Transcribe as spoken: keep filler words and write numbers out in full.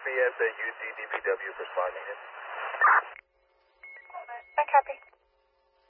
me at the U C D P W for spot unit.